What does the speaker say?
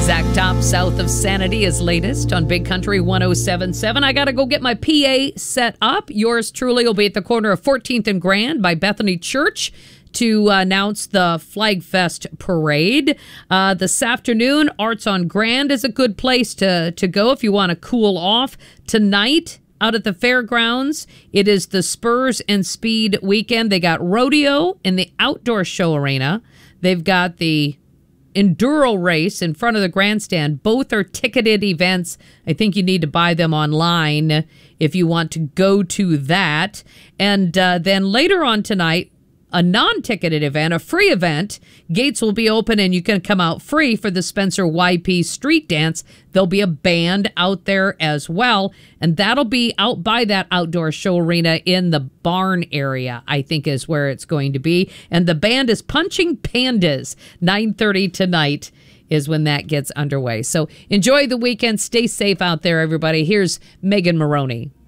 Zach Top, South of Sanity, is latest on Big Country 107.7. I got to go get my PA set up. Yours truly will be at the corner of 14th and Grand by Bethany Church to announce the Flag Fest parade. This afternoon, Arts on Grand is a good place to go if you want to cool off. Tonight, out at the fairgrounds, it is the Spurs and Speed weekend. They got rodeo in the outdoor show arena. They've got the Enduro race in front of the grandstand. Both are ticketed events. I think you need to buy them online if you want to go to that. And then later on tonight, a non-ticketed event, a free event. Gates will be open and you can come out free for the Spencer YP Street Dance. There'll be a band out there as well, and that'll be out by that outdoor show arena in the barn area, I think is where it's going to be. And the band is Punching Pandas. 9:30 tonight is when that gets underway. So enjoy the weekend. Stay safe out there, everybody. Here's Megan Maroney.